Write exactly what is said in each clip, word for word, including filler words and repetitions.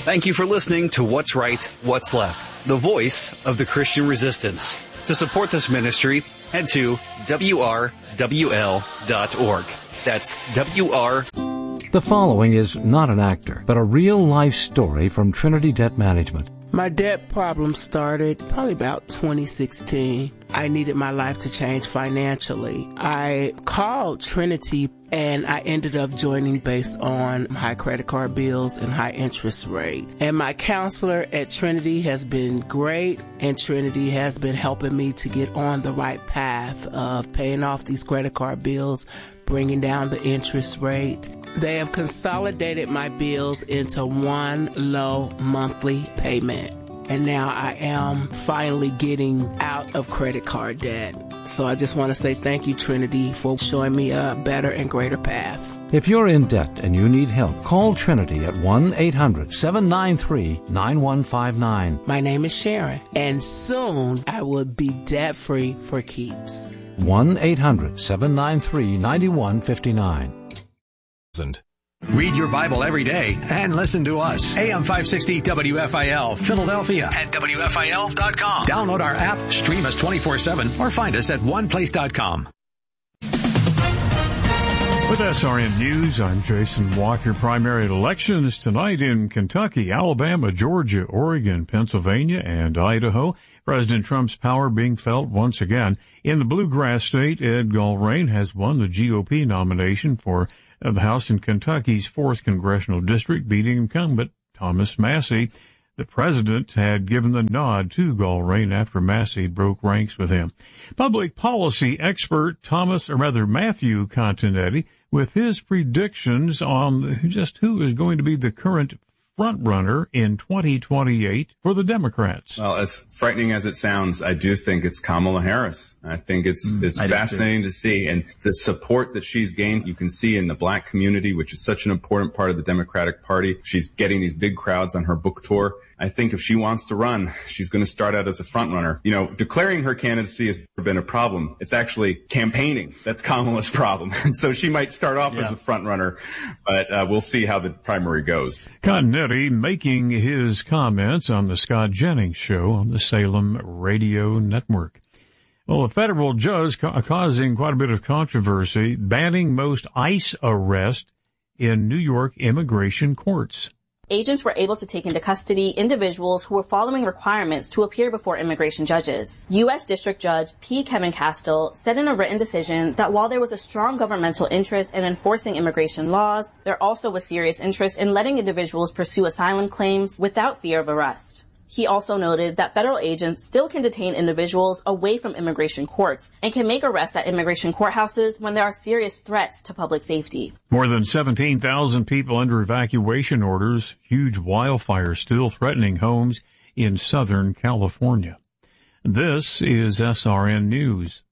Thank you for listening to What's Right, What's Left, the voice of the Christian resistance. To support this ministry, head to W R W L dot org. That's W R. The following is not an actor, but a real-life story from Trinity Debt Management. My debt problem started probably about twenty sixteen. I needed my life to change financially. I called Trinity and I ended up joining based on high credit card bills and high interest rate. And my counselor at Trinity has been great, and Trinity has been helping me to get on the right path of paying off these credit card bills, bringing down the interest rate. They have consolidated my bills into one low monthly payment. And now I am finally getting out of credit card debt. So I just want to say thank you, Trinity, for showing me a better and greater path. If you're in debt and you need help, call Trinity at one eight hundred seven nine three nine one five nine. My name is Sharon, and soon I will be debt-free for keeps. one eight hundred seven nine three nine one five nine. Read your Bible every day and listen to us. A M five sixty W F I L, Philadelphia at W F I L dot com. Download our app, stream us twenty-four seven, or find us at one place dot com. With S R N News, I'm Jason Walker. Primary elections tonight in Kentucky, Alabama, Georgia, Oregon, Pennsylvania, and Idaho. President Trump's power being felt once again. In the bluegrass state, Ed Gulrane has won the G O P nomination for the House in Kentucky's fourth Congressional District, beating incumbent Thomas Massie. The president had given the nod to Gulrane after Massie broke ranks with him. Public policy expert Thomas, or rather Matthew Continetti, with his predictions on just who is going to be the current front runner in twenty twenty-eight for the Democrats. Well, as frightening as it sounds, I do think it's Kamala Harris. I think it's mm, it's I fascinating to see, and the support that she's gained, you can see in the black community, which is such an important part of the Democratic Party. She's getting these big crowds on her book tour. I think if she wants to run, she's going to start out as a front runner. You know, declaring her candidacy has never been a problem. It's actually campaigning that's Kamala's problem. And so she might start off yeah. as a front runner, but uh, we'll see how the primary goes. Continetti making his comments on the Scott Jennings Show on the Salem Radio Network. Well, a federal judge ca- causing quite a bit of controversy, banning most ICE arrests in New York immigration courts. Agents were able to take into custody individuals who were following requirements to appear before immigration judges. U S District Judge P. Kevin Castile said in a written decision that while there was a strong governmental interest in enforcing immigration laws, there also was serious interest in letting individuals pursue asylum claims without fear of arrest. He also noted that federal agents still can detain individuals away from immigration courts and can make arrests at immigration courthouses when there are serious threats to public safety. More than seventeen thousand people under evacuation orders, huge wildfires still threatening homes in Southern California. This is S R N News.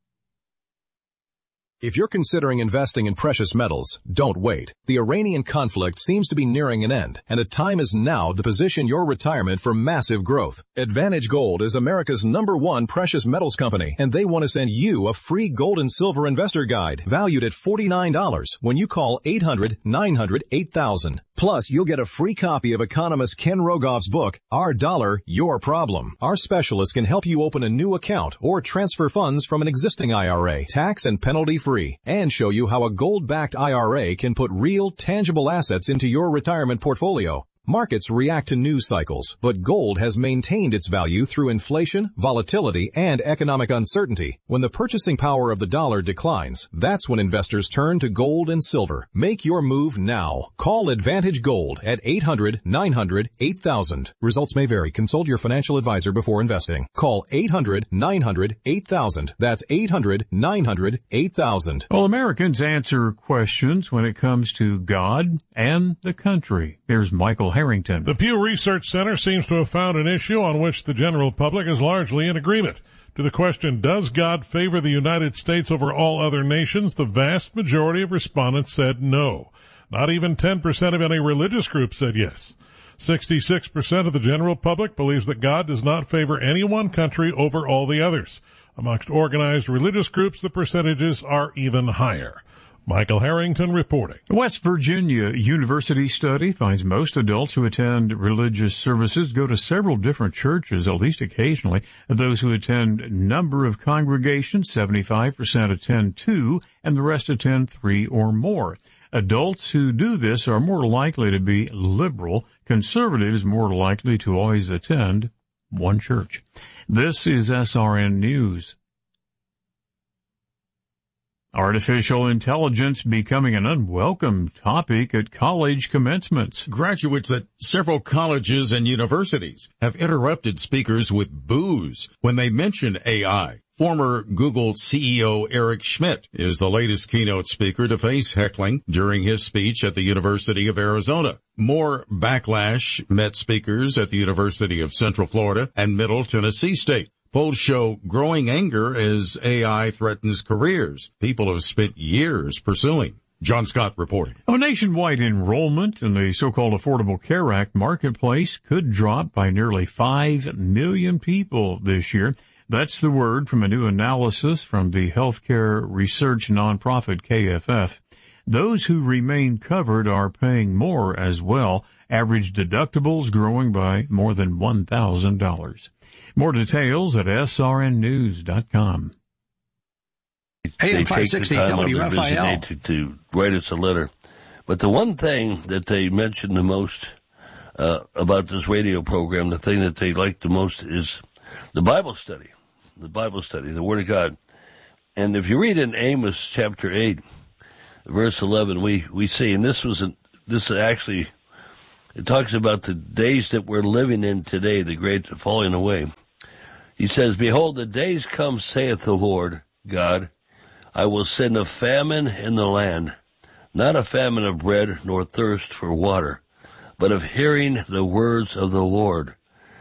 If you're considering investing in precious metals, don't wait. The Iranian conflict seems to be nearing an end, and the time is now to position your retirement for massive growth. Advantage Gold is America's number one precious metals company, and they want to send you a free gold and silver investor guide valued at forty-nine dollars when you call eight hundred nine hundred eight thousand. Plus, you'll get a free copy of economist Ken Rogoff's book, Our Dollar, Your Problem. Our specialists can help you open a new account or transfer funds from an existing I R A, tax and penalty free, and show you how a gold-backed I R A can put real, tangible assets into your retirement portfolio. Markets react to news cycles, but gold has maintained its value through inflation, volatility, and economic uncertainty. When the purchasing power of the dollar declines, that's when investors turn to gold and silver. Make your move now. Call Advantage Gold at eight hundred nine hundred eight thousand. Results may vary. Consult your financial advisor before investing. Call eight hundred nine hundred eight thousand. That's eight hundred nine hundred eight thousand. Well, Americans answer questions when it comes to God and the country. Here's Michael Harrington. The Pew Research Center seems to have found an issue on which the general public is largely in agreement. To the question, does God favor the United States over all other nations, the vast majority of respondents said no. Not even ten percent of any religious group said yes. sixty-six percent of the general public believes that God does not favor any one country over all the others. Amongst organized religious groups, the percentages are even higher. Michael Harrington reporting. A West Virginia University study finds most adults who attend religious services go to several different churches, at least occasionally. Of those who attend number of congregations, seventy-five percent attend two, and the rest attend three or more. Adults who do this are more likely to be liberal. Conservatives more likely to always attend one church. This is S R N News. Artificial intelligence becoming an unwelcome topic at college commencements. Graduates at several colleges and universities have interrupted speakers with boos when they mention A I. Former Google C E O Eric Schmidt is the latest keynote speaker to face heckling during his speech at the University of Arizona. More backlash met speakers at the University of Central Florida and Middle Tennessee State. Polls show growing anger as A I threatens careers people have spent years pursuing. John Scott reporting. A nationwide enrollment in the so-called Affordable Care Act marketplace could drop by nearly five million people this year. That's the word from a new analysis from the healthcare research nonprofit K F F. Those who remain covered are paying more as well, average deductibles growing by more than one thousand dollars. More details at S R N news dot com. A M five sixty W F I L. To, to write us a letter. But the one thing that they mention the most uh, about this radio program, the thing that they like the most is the Bible study. The Bible study, the Word of God. And if you read in Amos chapter eight, verse eleven, we, we see, and this was, a, this is actually, it talks about the days that we're living in today, the great falling away. He says, behold, the days come, saith the Lord God, I will send a famine in the land, not a famine of bread nor thirst for water, but of hearing the words of the Lord.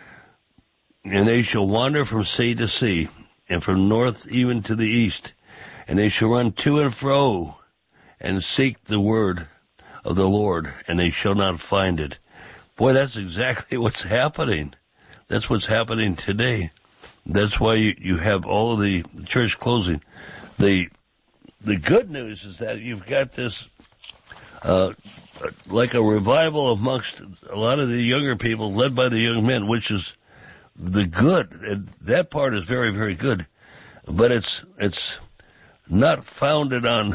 And they shall wander from sea to sea, and from north even to the east, and they shall run to and fro, and seek the word of the Lord, and they shall not find it. Boy, that's exactly what's happening. That's what's happening today. That's why you, you have all of the, the church closing. The the good news is that you've got this, uh, like a revival amongst a lot of the younger people, led by the young men, which is the good. And that part is very, very good. But it's it's not founded on,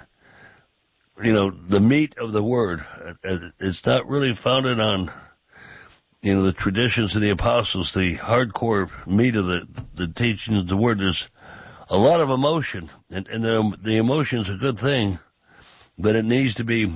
you know, the meat of the word. It's not really founded on, you know, the traditions of the apostles, the hardcore meat of the, the teaching of the word. There's a lot of emotion, and, and the, the emotion is a good thing, but it needs to be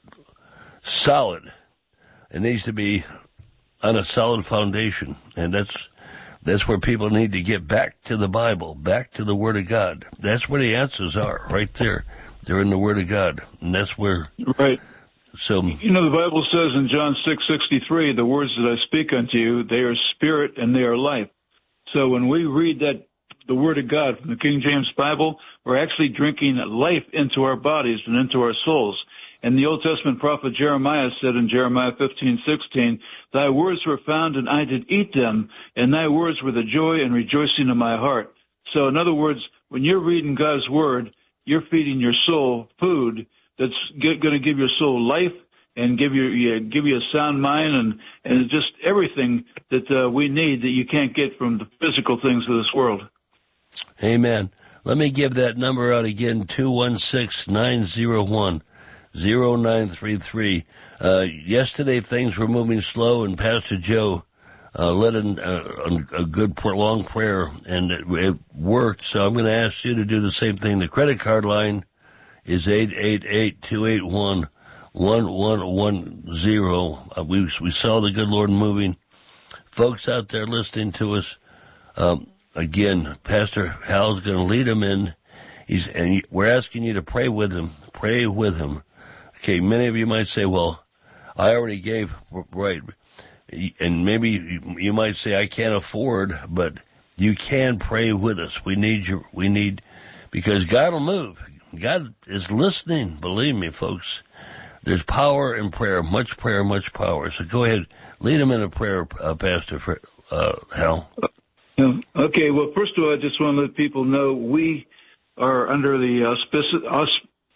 solid. It needs to be on a solid foundation, and that's that's where people need to get back to the Bible, back to the Word of God. That's where the answers are, right there. They're in the Word of God, and that's where. Right. So, you know, the Bible says in John six sixty-three, the words that I speak unto you, they are spirit and they are life. So when we read that, the Word of God from the King James Bible, we're actually drinking life into our bodies and into our souls. And the Old Testament prophet Jeremiah said in Jeremiah fifteen sixteen, thy words were found and I did eat them, and thy words were the joy and rejoicing of my heart. So in other words, when you're reading God's Word, you're feeding your soul food that's going to give your soul life and give you, yeah, give you a sound mind and, and just everything that uh, we need that you can't get from the physical things of this world. Amen. Let me give that number out again, two one six, nine zero one, zero nine three three. Uh, yesterday things were moving slow, and Pastor Joe uh, led in, uh, a good long prayer, and it, it worked. So I'm going to ask you to do the same thing. The credit card line is eight eight eight, two eight one, one one one zero. Uh, we, we saw the good Lord moving. Folks out there listening to us, um, again, Pastor Hal's going to lead them in. He's, and we're asking you to pray with him. Pray with him. Okay, many of you might say, well, I already gave, right. And maybe you, you might say, I can't afford, but you can pray with us. We need you, we need, because God will move. God is listening. Believe me, folks. There's power in prayer, much prayer, much power. So go ahead, lead them in a prayer, uh, Pastor uh, Hal. Okay, well, first of all, I just want to let people know we are under the auspices,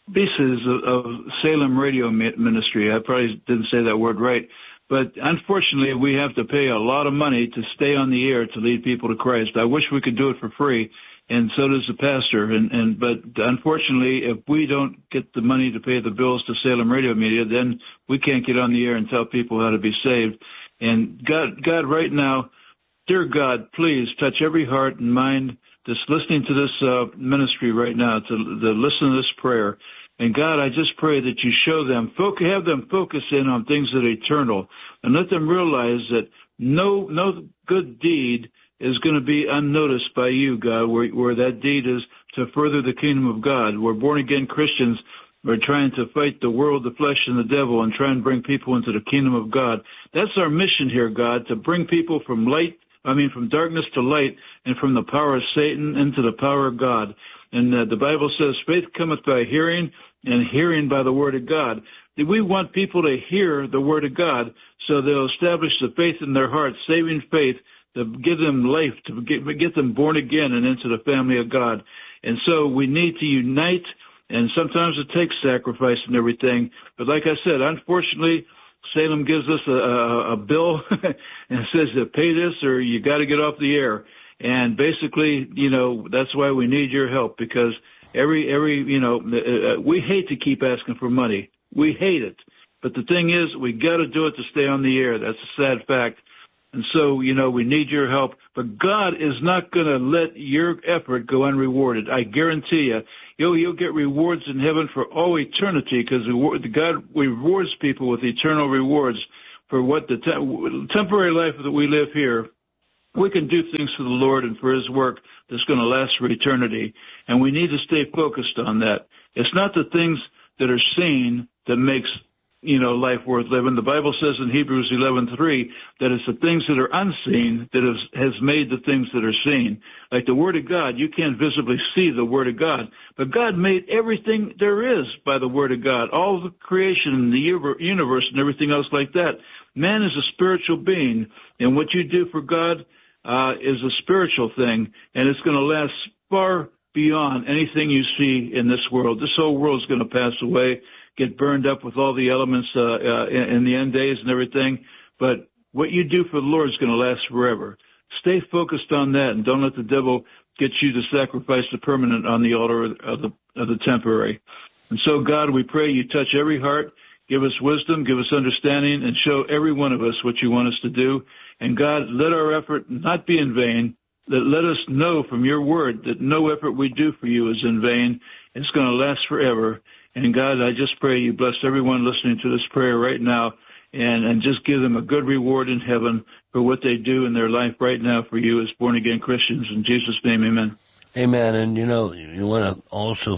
pieces of, of Salem Radio Ministry. I probably didn't say that word right. But unfortunately, we have to pay a lot of money to stay on the air to lead people to Christ. I wish we could do it for free, and so does the pastor. And, and but unfortunately, if we don't get the money to pay the bills to Salem Radio Media, then we can't get on the air and tell people how to be saved. And God, God, right now, dear God, please touch every heart and mind that's listening to this uh, ministry right now, to, to listen to this prayer. And God, I just pray that you show them, focus, have them focus in on things that are eternal, and let them realize that no no good deed is going to be unnoticed by you, God, where, where that deed is to further the kingdom of God. We're born-again Christians. We're trying to fight the world, the flesh, and the devil, and try and bring people into the kingdom of God. That's our mission here, God, to bring people from light, I mean, from darkness to light, and from the power of Satan into the power of God. And uh, the Bible says, faith cometh by hearing, and hearing by the word of God. We want people to hear the word of God so they'll establish the faith in their hearts, saving faith, to give them life, to get, get them born again and into the family of God. And so we need to unite, and sometimes it takes sacrifice and everything. But like I said, unfortunately, Salem gives us a, a, a bill and says to pay this or you got to get off the air. And basically, you know, that's why we need your help, because every, every, you know, uh, we hate to keep asking for money. We hate it. But the thing is, we got to do it to stay on the air. That's a sad fact. And so, you know, we need your help. But God is not going to let your effort go unrewarded. I guarantee you, you'll, you'll get rewards in heaven for all eternity, because God rewards people with eternal rewards for what the te- temporary life that we live here. We can do things for the Lord and for his work that's going to last for eternity. And we need to stay focused on that. It's not the things that are seen that makes, you know, life worth living. The Bible says in Hebrews eleven three that it's the things that are unseen that has, has made the things that are seen. Like the Word of God, you can't visibly see the Word of God. But God made everything there is by the Word of God. All the creation in the universe and everything else like that. Man is a spiritual being. And what you do for God Uh, is a spiritual thing, and it's going to last far beyond anything you see in this world. This whole world is going to pass away, get burned up with all the elements uh, uh, in, in the end days and everything. But what you do for the Lord is going to last forever. Stay focused on that, and don't let the devil get you to sacrifice the permanent on the altar of the, of the temporary. And so, God, we pray you touch every heart, give us wisdom, give us understanding, and show every one of us what you want us to do. And God, let our effort not be in vain. Let us know from your word that no effort we do for you is in vain. It's going to last forever. And God, I just pray you bless everyone listening to this prayer right now, and, and just give them a good reward in heaven for what they do in their life right now for you as born-again Christians. In Jesus' name, amen. Amen. And, you know, you want to also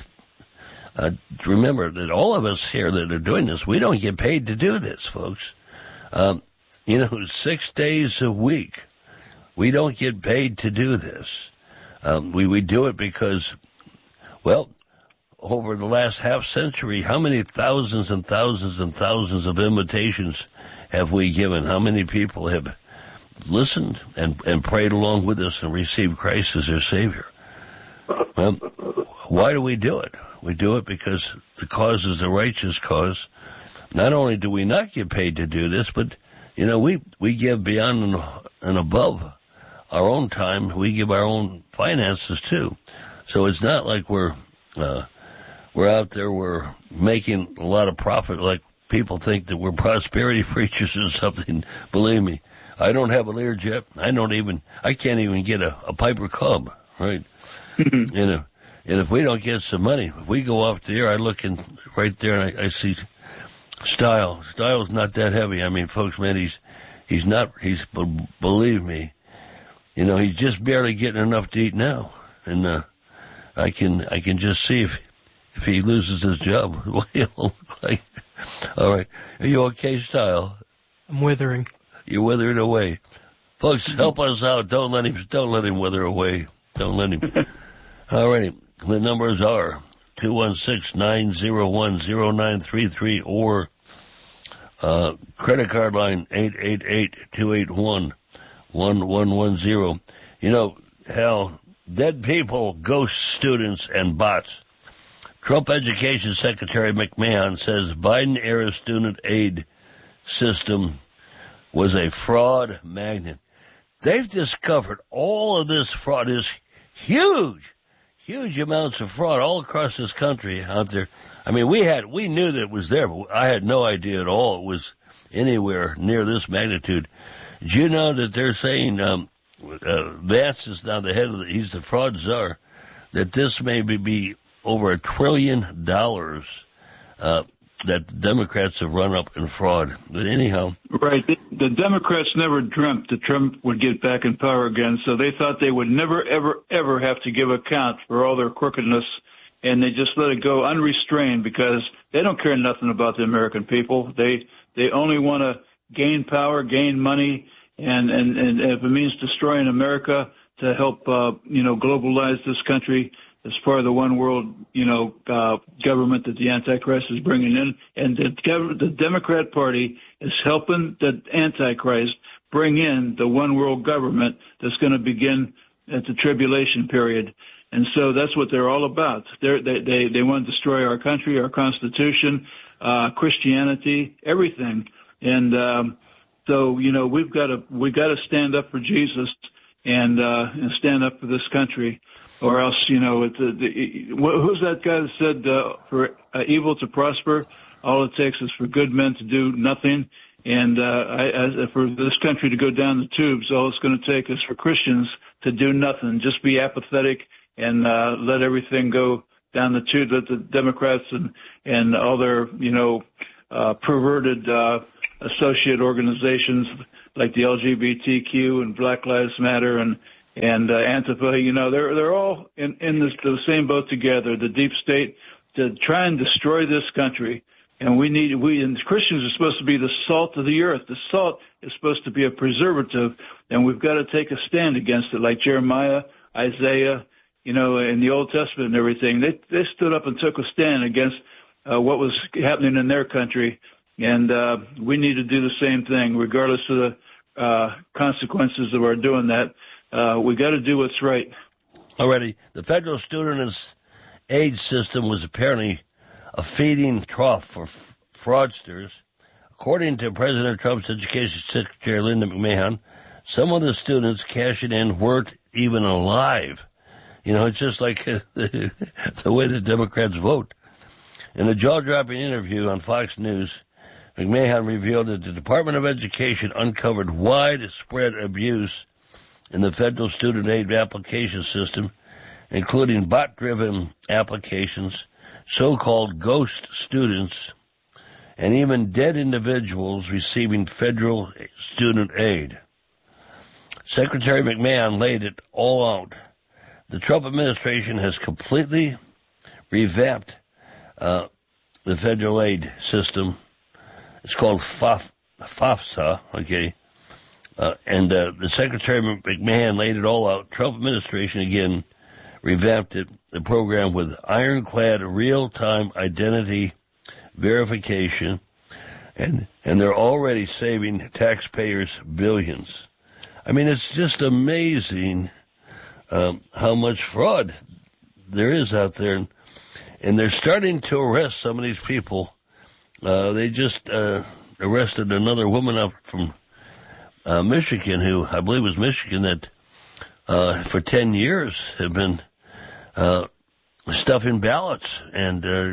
uh, remember that all of us here that are doing this, we don't get paid to do this, folks. Um, You know, six days a week, we don't get paid to do this. Um, we, we do it because, well, over the last half century, how many thousands and thousands and thousands of invitations have we given? How many people have listened and, and prayed along with us and received Christ as their Savior? Well, why do we do it? We do it because the cause is a righteous cause. Not only do we not get paid to do this, but you know, we, we give beyond and above our own time. We give our own finances too. So it's not like we're, uh, we're out there, we're making a lot of profit like people think that we're prosperity preachers or something. Believe me, I don't have a Learjet. I don't even, I can't even get a, a Piper Cub, right? and, if, and if we don't get some money, if we go off the air, I look in right there and I, I see Style. Style's not that heavy. I mean, folks, man, he's, he's not, he's, believe me, you know, he's just barely getting enough to eat now. And, uh, I can, I can just see if, if he loses his job, what he'll look like. All right. Are you okay, Style? I'm withering. You're withering away. Folks, help us out. Don't let him, don't let him wither away. Don't let him. All righty. The numbers are two one six, nine zero one, zero nine three three or uh credit card line eight eight eight, two eight one, one one one zero. You know, hell, dead people, ghost students, and bots Trump Education Secretary McMahon says Biden-era student aid system was a fraud magnet. They've discovered all of this fraud is huge, huge amounts of fraud all across this country out there. I mean, we had, we knew that it was there, but I had no idea at all it was anywhere near this magnitude. Did you know that they're saying, um, uh, Vance is now the head of the, he's the fraud czar, that this may be over a trillion dollars, uh, that the Democrats have run up in fraud. But anyhow. Right. The, the Democrats never dreamt that Trump would get back in power again, so they thought they would never, ever, ever have to give account for all their crookedness, and they just let it go unrestrained because they don't care nothing about the American people. They they only want to gain power, gain money, and, and, and if it means destroying America to help, uh, you know, globalize this country, as part of the one world, you know, uh, government that the Antichrist is bringing in. And the, the Democrat Party is helping the Antichrist bring in the one world government that's going to begin at the tribulation period. And so that's what they're all about. They're, they they they want to destroy our country, our Constitution, uh, Christianity, everything. And um, so, you know, we've got to we got to stand up for Jesus and, uh, and stand up for this country. Or else, you know, it, the, the, who's that guy that said uh, for uh, evil to prosper, all it takes is for good men to do nothing, and uh, I, as, for this country to go down the tubes, all it's going to take is for Christians to do nothing, just be apathetic and uh, let everything go down the tube. Let the Democrats and and all their, you know, uh, perverted uh, associate organizations like the L G B T Q and Black Lives Matter and. And uh, Antifa, you know, they're they're all in, in this, the same boat together. The deep state to try and destroy this country, and we need we and Christians are supposed to be the salt of the earth. The salt is supposed to be a preservative, and we've got to take a stand against it, like Jeremiah, Isaiah, you know, in the Old Testament and everything. They they stood up and took a stand against uh, what was happening in their country, and uh, we need to do the same thing, regardless of the uh, consequences of our doing that. Uh, we got to do what's right. Already, the federal student aid system was apparently a feeding trough for f- fraudsters. According to President Trump's Education Secretary Linda McMahon, some of the students cashing in weren't even alive. You know, it's just like uh, the, the way the Democrats vote. In a jaw-dropping interview on Fox News, McMahon revealed that the Department of Education uncovered widespread abuse in the federal student aid application system, including bot-driven applications, so-called ghost students, and even dead individuals receiving federal student aid. Secretary McMahon laid it all out. The Trump administration has completely revamped uh, the federal aid system. It's called FAF, FAFSA, okay? Uh, and uh, the Secretary McMahon laid it all out. Trump administration, again, revamped it, the program with ironclad real-time identity verification, and and they're already saving taxpayers billions. I mean, it's just amazing um, how much fraud there is out there. And, and they're starting to arrest some of these people. Uh, they just uh, arrested another woman up from Uh, Michigan, who I believe was Michigan, that uh, for ten years have been uh, stuffing ballots and uh,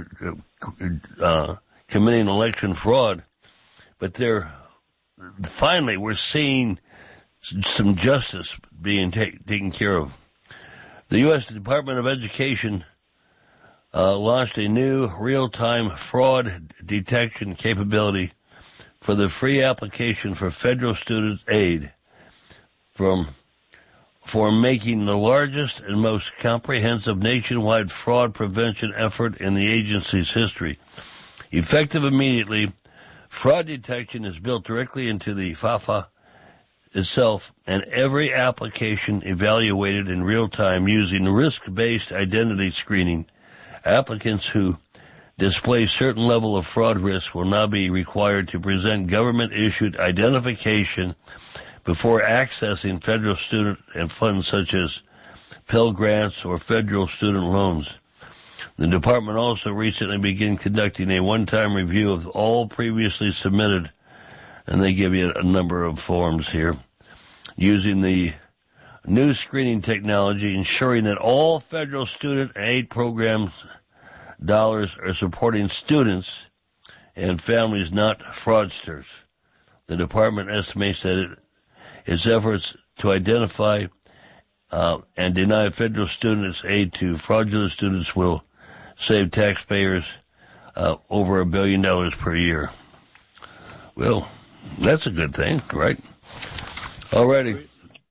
uh, committing election fraud. But they're finally we're seeing some justice being ta- taken care of. The U S Department of Education uh, launched a new real-time fraud detection capability for the free application for federal student aid from for making the largest and most comprehensive nationwide fraud prevention effort in the agency's history. Effective immediately, fraud detection is built directly into the FAFSA itself, and every application evaluated in real time using risk-based identity screening. Applicants who display certain level of fraud risk will now be required to present government-issued identification before accessing federal student and funds such as Pell Grants or federal student loans. The department also recently began conducting a one-time review of all previously submitted, and they give you a number of forms here, using the new screening technology, ensuring that all federal student aid programs dollars are supporting students and families, not fraudsters. The department estimates that it, its efforts to identify uh, and deny federal students aid to fraudulent students will save taxpayers uh, over a billion dollars per year. Well, that's a good thing, right? Alrighty.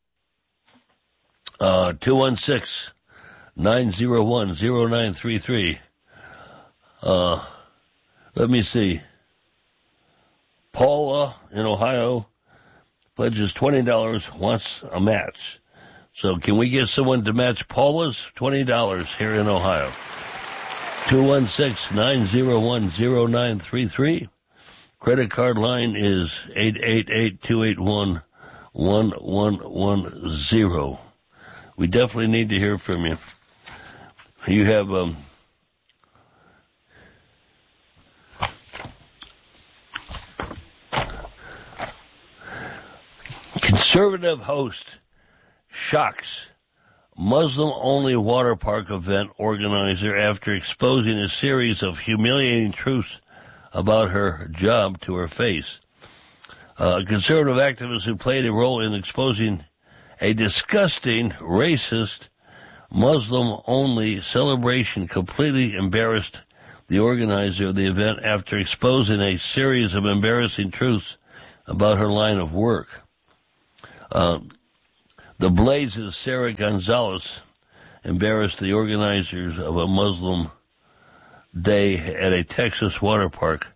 Uh, two one six, nine zero one, zero nine three three. Uh, let me see. Paula in Ohio pledges twenty dollars, wants a match. So can we get someone to match Paula's twenty dollars here in Ohio? two one six, nine zero one, zero nine three three. Credit card line is eight eight eight, two eight one, one one one zero. We definitely need to hear from you. You have, um, conservative host shocks Muslim-only water park event organizer after exposing a series of humiliating truths about her job to her face. Uh, a conservative activist who played a role in exposing a disgusting, racist, Muslim-only celebration completely embarrassed the organizer of the event after exposing a series of embarrassing truths about her line of work. Uh, the Blaze's Sarah Gonzalez embarrassed the organizers of a Muslim day at a Texas water park.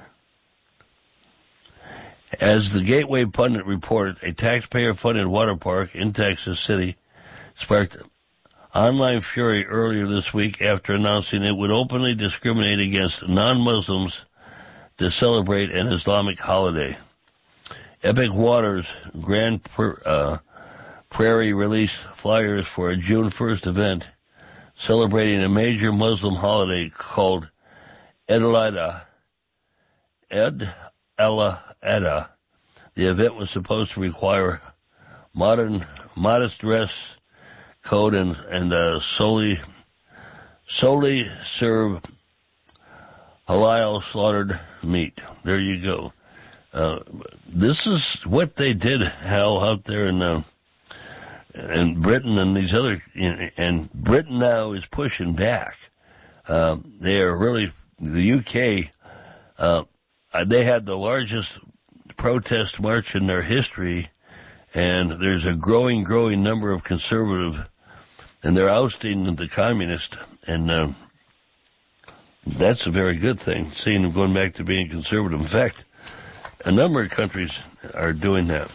As the Gateway Pundit reported, a taxpayer-funded water park in Texas City sparked online fury earlier this week after announcing it would openly discriminate against non-Muslims to celebrate an Islamic holiday. Epic Waters Grand uh, Prairie released flyers for a June first event celebrating a major Muslim holiday called Eid al-Adha. Eid al-Adha. The event was supposed to require modern, modest dress code and, and uh, solely, solely serve halal slaughtered meat. There you go. Uh, this is what they did, Hal, out there in, uh, in Britain and these other, and Britain now is pushing back. Uh, they are really, the U K, uh, they had the largest protest march in their history, and there's a growing, growing number of conservative, and they're ousting the communist, and, uh, that's a very good thing, seeing them going back to being conservative. In fact, a number of countries are doing that.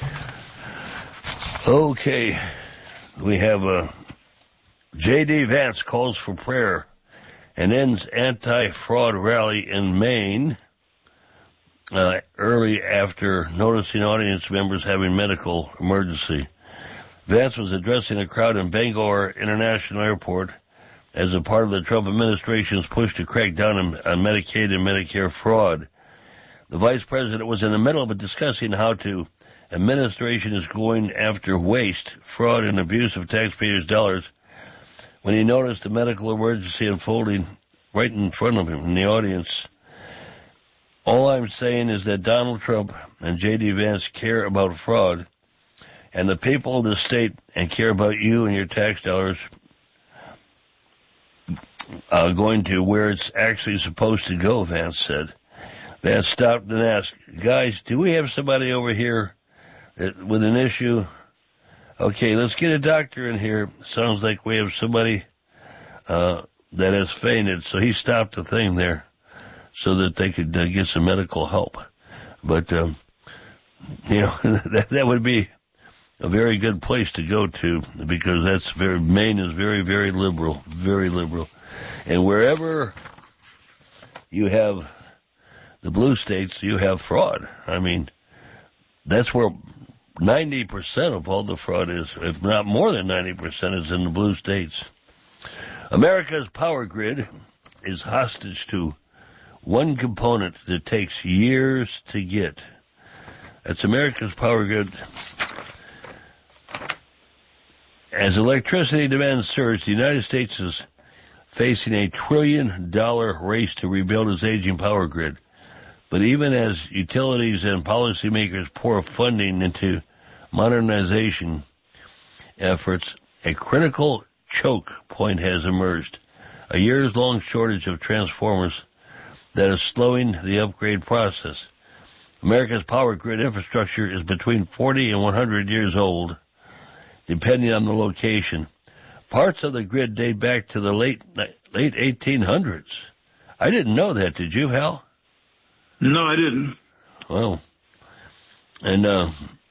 Okay, we have a J D Vance calls for prayer and ends anti-fraud rally in Maine uh, early after noticing audience members having medical emergency. Vance was addressing a crowd in Bangor International Airport as a part of the Trump administration's push to crack down on, on Medicaid and Medicare fraud. The vice president was in the middle of discussing how to administration is going after waste, fraud, and abuse of taxpayers' dollars when he noticed the medical emergency unfolding right in front of him in the audience. All I'm saying is that Donald Trump and J D Vance care about fraud, and the people of the state and care about you and your tax dollars uh, going to where it's actually supposed to go, Vance said. Vance stopped and asked, guys, do we have somebody over here with an issue? Okay, let's get a doctor in here. Sounds like we have somebody uh that has fainted. So he stopped the thing there so that they could uh, get some medical help. But, um, you know, that, that would be a very good place to go to, because that's very, Maine is very, very liberal, very liberal. And wherever you have the blue states, you have fraud. I mean, that's where ninety percent of all the fraud is, if not more than ninety percent, is in the blue states. America's power grid is hostage to one component that takes years to get. That's America's power grid. As electricity demand surge, the United States is facing a trillion dollar race to rebuild its aging power grid. But even as utilities and policymakers pour funding into modernization efforts, a critical choke point has emerged. A years-long shortage of transformers that is slowing the upgrade process. America's power grid infrastructure is between forty and one hundred years old, depending on the location. Parts of the grid date back to the late late eighteen hundreds. I didn't know that. Did you, Hal? No, I didn't. Well, and uh,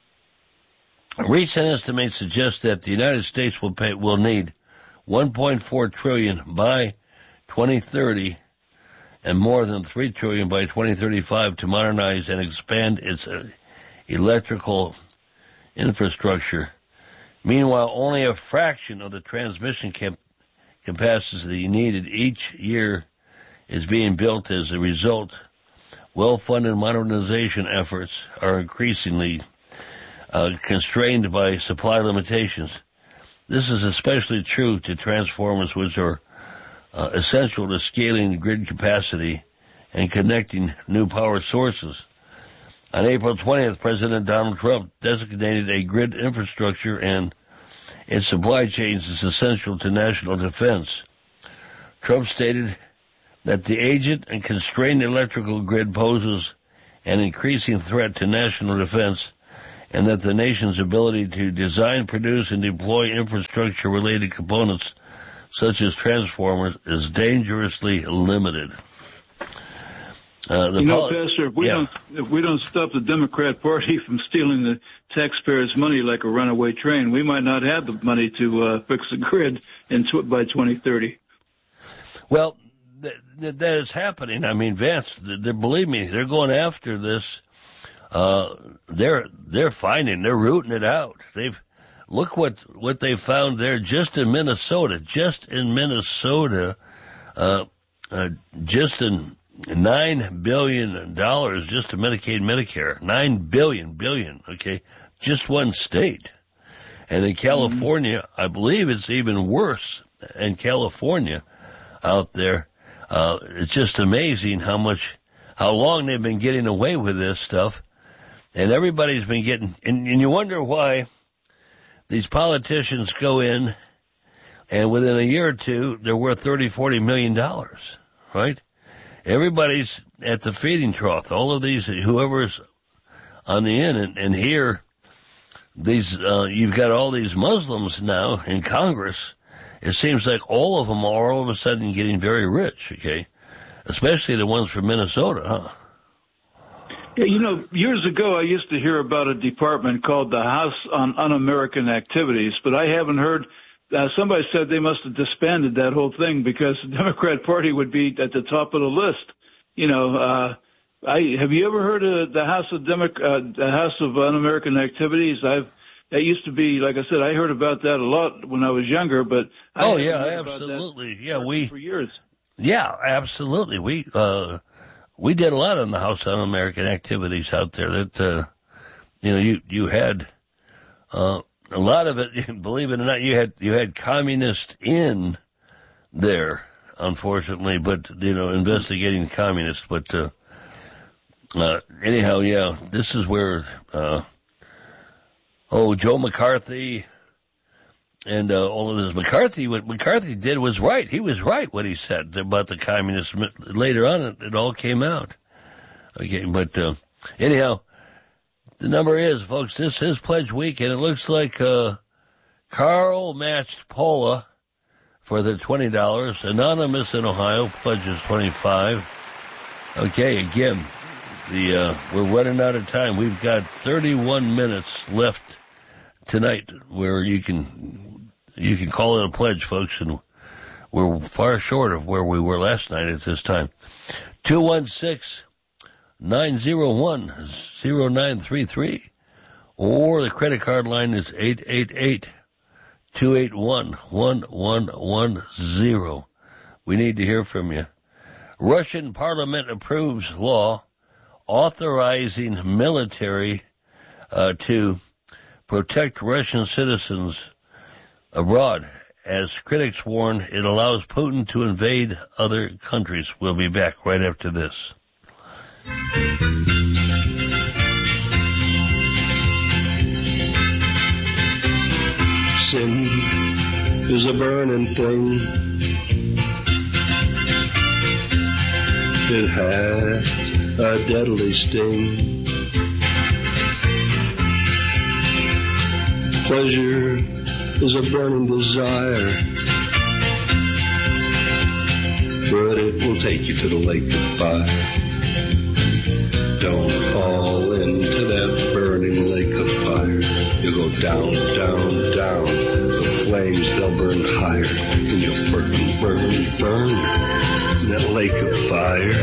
recent estimates suggest that the United States will pay will need one point four trillion dollars by twenty thirty and more than three trillion dollars by twenty thirty-five to modernize and expand its uh, electrical infrastructure. Meanwhile, only a fraction of the transmission cap- capacity needed each year is being built. As a result, well-funded modernization efforts are increasingly uh, constrained by supply limitations. This is especially true to transformers, which are uh, essential to scaling grid capacity and connecting new power sources. On April twentieth, President Donald Trump designated a grid infrastructure and its supply chains as essential to national defense. Trump stated that the aged and constrained electrical grid poses an increasing threat to national defense, and that the nation's ability to design, produce, and deploy infrastructure-related components such as transformers is dangerously limited. Uh, the you know, poli- Pastor, if we yeah. don't if we don't stop the Democrat Party from stealing the taxpayers' money like a runaway train, we might not have the money to uh, fix the grid in tw- by twenty thirty. Well, th- th- that is happening. I mean, Vance, they, believe me, they're going after this. Uh, they're they're finding, they're rooting it out. They've look what what they found there just in Minnesota, just in Minnesota, uh, uh, just in. Nine billion dollars just to Medicaid, Medicare. Nine billion, billion, okay? Just one state. And in California, mm-hmm. I believe it's even worse in California out there. Uh, it's just amazing how much, how long they've been getting away with this stuff. And everybody's been getting, and, and you wonder why these politicians go in and within a year or two, they're worth thirty, forty million dollars, right? Everybody's at the feeding trough. All of these, whoever's on the end, and, and here, these, uh, you've got all these Muslims now in Congress. It seems like all of them are all of a sudden getting very rich, okay? Especially the ones from Minnesota, huh? Yeah, you know, years ago I used to hear about a department called the House on Un-American Activities, but I haven't heard. Uh, somebody said they must have disbanded that whole thing because the Democrat Party would be at the top of the list. You know, uh, I have you ever heard of the House of Demo- uh, the House of Un-American Activities? I've that used to be, like I said, I heard about that a lot when I was younger. But I oh yeah, absolutely, yeah, we for years. Yeah, absolutely, we uh, we did a lot on the House of Un-American Activities out there. That uh, you know, you you had. Uh, A lot of it, believe it or not, you had you had communists in there, unfortunately, but you know, investigating communists. But uh, uh, anyhow, yeah, this is where uh, oh, Joe McCarthy and uh, all of this. McCarthy, what McCarthy did was right. He was right what he said about the communists. Later on, it, it all came out. Okay, but uh, anyhow. The number is, folks, this is Pledge Week, and it looks like uh, Carl matched Paula for the twenty dollars. Anonymous in Ohio pledges twenty-five dollars. Okay, again, the uh, we're running out of time. We've got thirty-one minutes left tonight where you can you can call it a pledge, folks, and we're far short of where we were last night at this time. two one six nine zero one zero nine three three, or the credit card line is eight eight eight, two eight one, one one one zero. We need to hear from you. Russian parliament approves law authorizing military uh, to protect Russian citizens abroad. As critics warn, it allows Putin to invade other countries. We'll be back right after this. Sin is a burning thing. It has a deadly sting. Pleasure is a burning desire, but it will take you to the lake of fire. Don't fall into that burning lake of fire. You'll go down, down, down. The flames, they'll burn higher, and you'll burn, burn, burn in that lake of fire.